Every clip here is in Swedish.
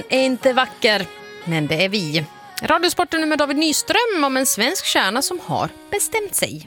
Är inte vacker, men det är vi. Radiosporten med David Nyström om en svensk stjärna som har bestämt sig.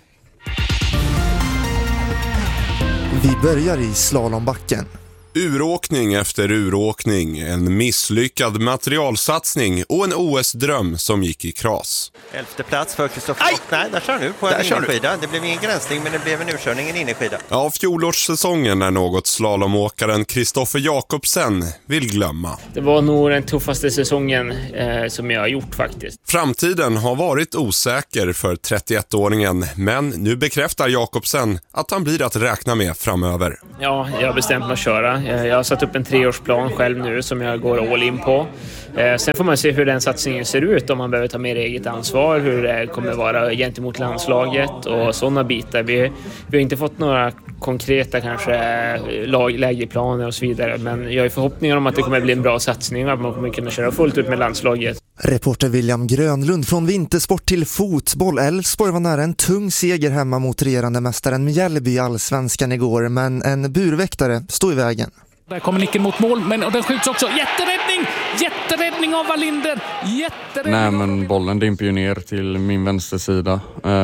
Vi börjar i slalombacken. Uråkning efter uråkning, en misslyckad materialsatsning och en OS-dröm som gick i kras. 11:e plats för Kristoffer. Nej, där kör nu på en innerskida. Det blev ingen gränsning, men det blev en urkörning, en innerskida. Ja, fjolårssäsongen är något slalomåkaren Kristoffer Jakobsen vill glömma. Det var nog den tuffaste säsongen som jag har gjort faktiskt. Framtiden har varit osäker för 31-åringen, men nu bekräftar Jakobsen att han blir att räkna med framöver. Ja, jag har bestämt mig att köra. Jag har satt upp en 3-årsplan själv nu som jag går all in på. Sen får man se hur den satsningen ser ut, om man behöver ta mer eget ansvar, hur det kommer vara gentemot landslaget och sådana bitar. Vi har inte fått några konkreta kanske lägeplaner och så vidare, men jag har förhoppningar om att det kommer bli en bra satsning och att man kommer kunna köra fullt ut med landslaget. Reporter William Grönlund från vintersport till fotboll. Elfsborg var nära en tung seger hemma mot regerande mästaren Mjällby i Allsvenskan igår, men en burväktare stod i vägen. Där kommer nicken mot mål, och den skjuts också. Jätteräddning av Wallinder. Nej, men bollen dimper ju ner till min vänstersida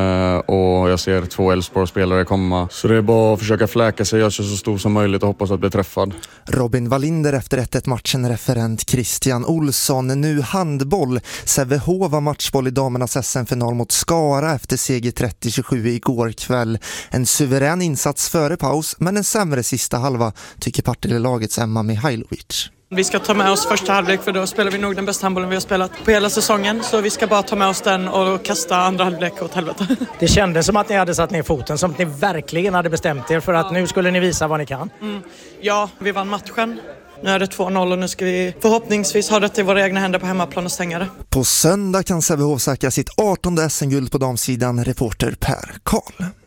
och jag ser 2 Elfsborg-spelare komma. Så det är bara att försöka fläka sig, göra sig så stor som möjligt och hoppas att bli träffad. Robin Wallinder efter 1-1-matchen, referent Christian Olsson. Nu handboll. Sävehof var matchboll i damernas SM-final mot Skara efter seger 30-27 igår kväll. En suverän insats före paus, men en sämre sista halva, tycker Partille-lagets Emma Mihailovic. Vi ska ta med oss första halvlek, för då spelar vi nog den bästa handbollen vi har spelat på hela säsongen. Så vi ska bara ta med oss den och kasta andra halvlek åt helvete. Det kändes som att ni hade satt ner foten, som att ni verkligen hade bestämt er för att nu skulle ni visa vad ni kan. Ja, vi vann matchen. Nu är det 2-0 och nu ska vi förhoppningsvis ha det till våra egna händer på hemmaplan och stänga det. På söndag kan Sävehof säkra sitt 18:e SM-guld på damsidan, reporter Per Karl.